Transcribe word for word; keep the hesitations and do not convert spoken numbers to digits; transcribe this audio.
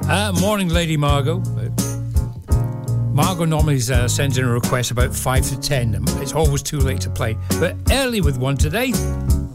Uh, morning, Lady Margot. Margot normally uh, sends in a request about five to ten. It's always too late to play, but early with one today.